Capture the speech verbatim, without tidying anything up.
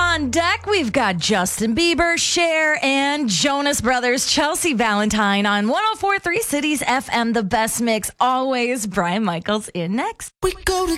on deck, we've got Justin Bieber, Cher, and Jonas Brothers, Chelsea Valentine on one oh four point three Cities F M, the best mix always. Brian Michaels in next. We go